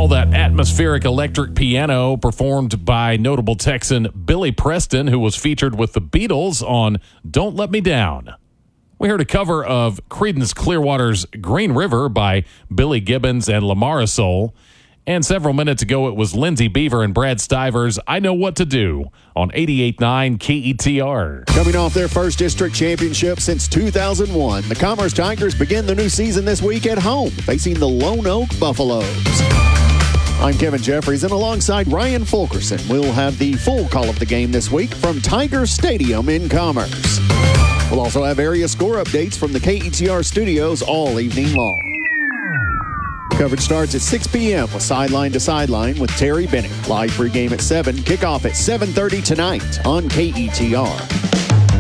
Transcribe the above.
All that atmospheric electric piano performed by notable Texan Billy Preston, who was featured with the Beatles on Don't Let Me Down. We heard a cover of Creedence Clearwater's Green River by Billy Gibbons and Lamarisol. And several minutes ago, it was Lindsey Beaver and Brad Stivers' I Know What to Do on 88.9 KETR. Coming off their first district championship since 2001, the Commerce Tigers begin the new season this week at home, facing the Lone Oak Buffaloes. I'm Kevin Jeffries, and alongside Ryan Fulkerson, we'll have the full call of the game this week from Tiger Stadium in Commerce. We'll also have area score updates from the KETR studios all evening long. Coverage starts at 6 p.m. with Sideline to Sideline with Terry Bennett. Live pregame at 7, kickoff at 7:30 tonight on KETR.